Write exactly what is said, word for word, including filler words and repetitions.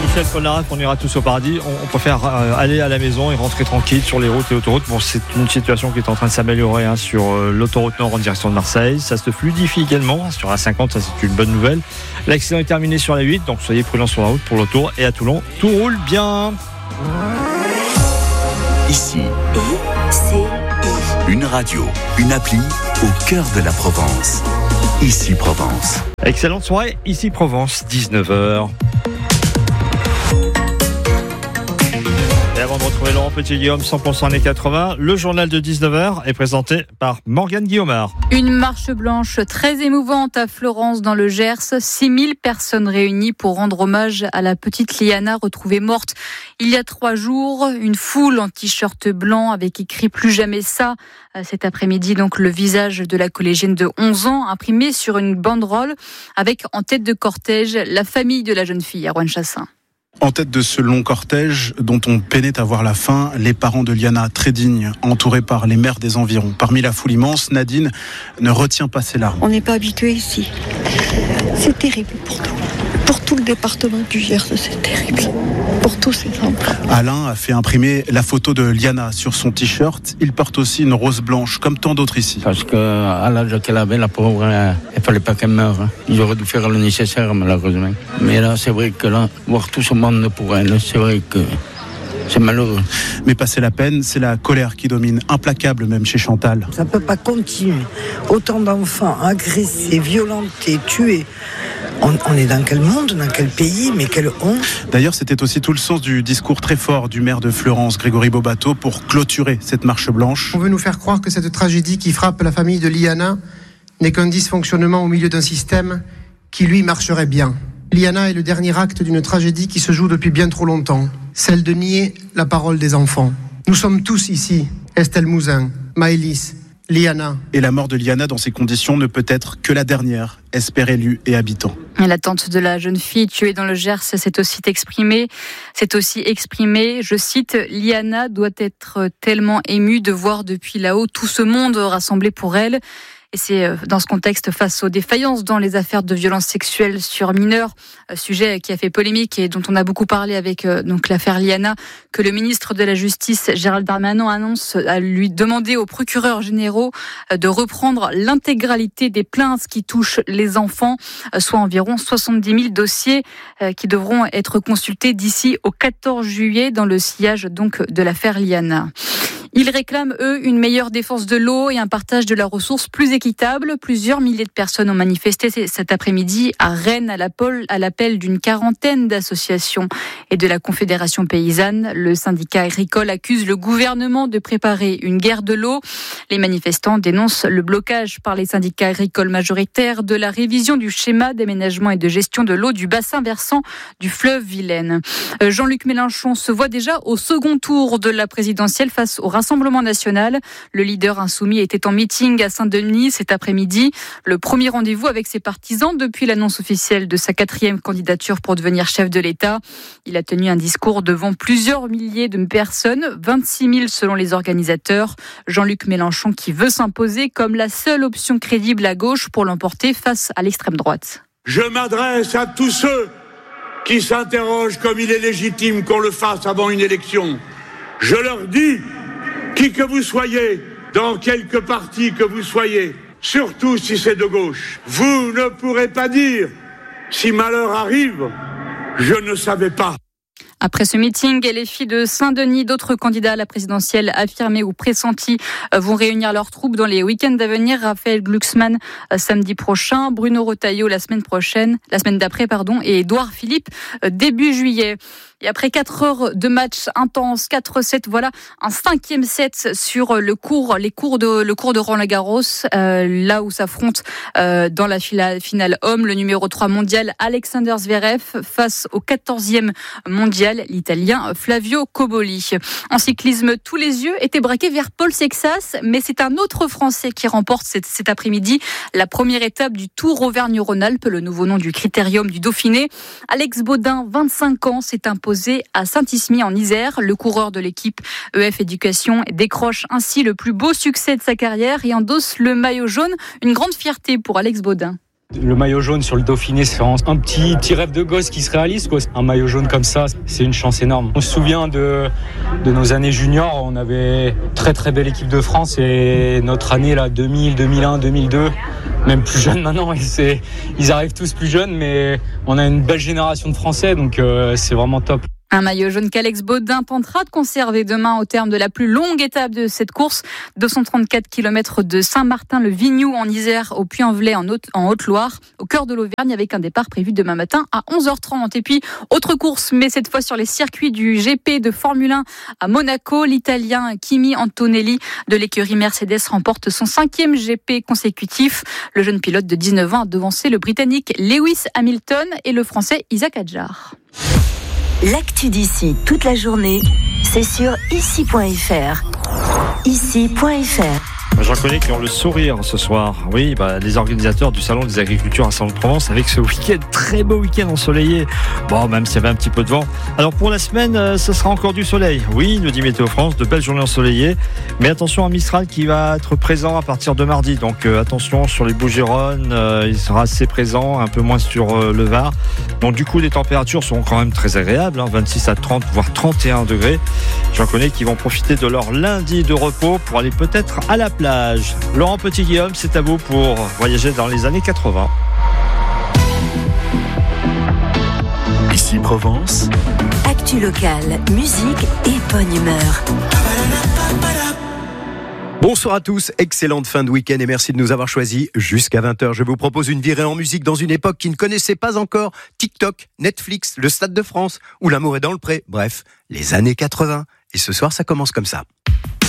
Michel Polnareff, on ira tous au paradis. On, on préfère euh, aller à la maison et rentrer tranquille sur les routes et autoroutes. Bon, c'est une situation qui est en train de s'améliorer hein, sur euh, l'autoroute Nord en direction de Marseille. Ça se fluidifie également. Sur la cinquante, ça c'est une bonne nouvelle. L'accident est terminé sur la huit, donc soyez prudents sur la route pour l'auto. Et à Toulon, tout roule bien. Ici, I C I. Une radio, une appli au cœur de la Provence. Ici Provence. Excellente soirée, ici Provence, dix-neuf heures. Et avant de retrouver Laurent Petit-Guillaume, cent pour cent années quatre-vingts, le journal de dix-neuf heures est présenté par Morgane Guillaumard. Une marche blanche très émouvante à Florence dans le Gers. six mille personnes réunies pour rendre hommage à la petite Liana retrouvée morte il y a trois jours. Une foule en t-shirt blanc avec écrit « Plus jamais ça ». Cet après-midi, donc, le visage de la collégienne de onze ans imprimé sur une banderole avec en tête de cortège la famille de la jeune fille, Erwan Chassin. En tête de ce long cortège dont on peinait à voir la fin, les parents de Liana, très dignes, entourés par les maires des environs. Parmi la foule immense, Nadine ne retient pas ses larmes. On n'est pas habitué ici. C'est terrible pour tout. Pour tout le département du Gers, c'est terrible. Pour tous ces enfants. Alain a fait imprimer la photo de Liana sur son t-shirt. Il porte aussi une rose blanche, comme tant d'autres ici. Parce qu'à l'âge qu'elle avait, la pauvre, il ne fallait pas qu'elle meure. Ils auraient dû faire le nécessaire, malheureusement. Mais là, c'est vrai que là, voir tout ce monde pour elle, c'est vrai que c'est malheureux. Mais passer la peine, c'est la colère qui domine, implacable même chez Chantal. Ça ne peut pas continuer. Autant d'enfants agressés, violentés, tués. On, on est dans quel monde, dans quel pays, mais quelle honte. D'ailleurs, c'était aussi tout le sens du discours très fort du maire de Fleurance, Grégory Bobato, pour clôturer cette marche blanche. On veut nous faire croire que cette tragédie qui frappe la famille de Liana n'est qu'un dysfonctionnement au milieu d'un système qui, lui, marcherait bien. Liana est le dernier acte d'une tragédie qui se joue depuis bien trop longtemps, celle de nier la parole des enfants. Nous sommes tous ici, Estelle Mouzin, Maëlys, Liana. Et la mort de Liana dans ces conditions ne peut être que la dernière, espèrent élus et habitants. Et la tante de la jeune fille tuée dans le Gers s'est aussi exprimée, s'est aussi exprimée, je cite, « Liana doit être tellement émue de voir depuis là-haut tout ce monde rassemblé pour elle ». Et c'est dans ce contexte, face aux défaillances dans les affaires de violences sexuelles sur mineurs, sujet qui a fait polémique et dont on a beaucoup parlé avec donc l'affaire Liana, que le ministre de la Justice, Gérald Darmanin, annonce à lui demander aux procureurs généraux de reprendre l'intégralité des plaintes qui touchent les enfants, soit environ soixante-dix mille dossiers qui devront être consultés d'ici au quatorze juillet dans le sillage donc de l'affaire Liana. Ils réclament, eux, une meilleure défense de l'eau et un partage de la ressource plus équitable. Plusieurs milliers de personnes ont manifesté cet après-midi à Rennes à l'appel d'une quarantaine d'associations et de la Confédération paysanne. Le syndicat agricole accuse le gouvernement de préparer une guerre de l'eau. Les manifestants dénoncent le blocage par les syndicats agricoles majoritaires de la révision du schéma d'aménagement et de gestion de l'eau du bassin versant du fleuve Vilaine. Jean-Luc Mélenchon se voit déjà au second tour de la présidentielle face au Rassemblement national. Le leader insoumis était en meeting à Saint-Denis cet après-midi. Le premier rendez-vous avec ses partisans depuis l'annonce officielle de sa quatrième candidature pour devenir chef de l'État. Il a tenu un discours devant plusieurs milliers de personnes, vingt-six mille selon les organisateurs. Jean-Luc Mélenchon qui veut s'imposer comme la seule option crédible à gauche pour l'emporter face à l'extrême droite. Je m'adresse à tous ceux qui s'interrogent comme il est légitime qu'on le fasse avant une élection. Je leur dis, qui que vous soyez, dans quelque parti que vous soyez, surtout si c'est de gauche, vous ne pourrez pas dire, si malheur arrive, je ne savais pas. Après ce meeting, les filles de Saint-Denis, d'autres candidats à la présidentielle affirmés ou pressentis vont réunir leurs troupes dans les week-ends à venir. Raphaël Glucksmann samedi prochain, Bruno Retailleau la semaine prochaine, la semaine d'après, pardon, et Édouard Philippe début juillet. Et après quatre heures de match intense, quatre sept, voilà un cinquième set sur le cours, les cours de le cours de Roland-Garros, euh, là où s'affronte euh, dans la finale, finale homme le numéro trois mondial Alexander Zverev face au quatorzième mondial l'Italien Flavio Cobolli. En cyclisme, tous les yeux étaient braqués vers Paul Sexas, mais c'est un autre Français qui remporte cet, cet après-midi la première étape du Tour Auvergne-Rhône-Alpes, le nouveau nom du Critérium du Dauphiné. Alex Baudin, vingt-cinq ans, s'est imposé à Saint-Ismy en Isère. Le coureur de l'équipe E F Éducation décroche ainsi le plus beau succès de sa carrière et endosse le maillot jaune. Une grande fierté pour Alex Baudin. Le maillot jaune sur le Dauphiné, c'est un petit, petit rêve de gosse qui se réalise, quoi. Un maillot jaune comme ça, c'est une chance énorme. On se souvient de, de nos années juniors, on avait très très belle équipe de France et notre année là, deux mille, deux mille un, deux mille deux, même plus jeunes maintenant, et c'est, ils arrivent tous plus jeunes, mais on a une belle génération de Français, donc euh, c'est vraiment top. Un maillot jaune qu'Alex Baudin tentera de conserver demain au terme de la plus longue étape de cette course, deux cent trente-quatre kilomètres de Saint-Martin-le-Vignoux en Isère au Puy-en-Velay en, Haute, en Haute-Loire, au cœur de l'Auvergne, avec un départ prévu demain matin à onze heures trente. Et puis, autre course, mais cette fois sur les circuits du G P de Formule un à Monaco, l'Italien Kimi Antonelli de l'écurie Mercedes remporte son cinquième G P consécutif. Le jeune pilote de dix-neuf ans a devancé le Britannique Lewis Hamilton et le Français Isaac Hadjar. L'actu d'ici toute la journée, c'est sur ici point f r. ici point f r. J'en connais qui ont le sourire ce soir. Oui, bah, les organisateurs du Salon des Agricultures à Salon-de-Provence avec ce week-end, très beau week-end ensoleillé. Bon, même s'il y avait un petit peu de vent. Alors pour la semaine, euh, ce sera encore du soleil. Oui, nous dit Météo France, de belles journées ensoleillées. Mais attention à Mistral qui va être présent à partir de mardi. Donc euh, attention sur les Bouches-du-Rhône, euh, il sera assez présent, un peu moins sur euh, le Var. Donc du coup, les températures seront quand même très agréables, hein, vingt-six à trente, voire trente et un degrés. J'en connais qui vont profiter de leur lundi de repos pour aller peut-être à la plage. Laurent Petit-Guillaume, c'est à vous pour voyager dans les années quatre-vingts. Ici Provence. Actu locale, musique et bonne humeur. Bonsoir à tous, excellente fin de week-end et merci de nous avoir choisis. Jusqu'à vingt heures, je vous propose une virée en musique dans une époque qui ne connaissait pas encore TikTok, Netflix, le Stade de France ou L'amour est dans le pré. Bref, les années quatre-vingts. Et ce soir, ça commence comme ça.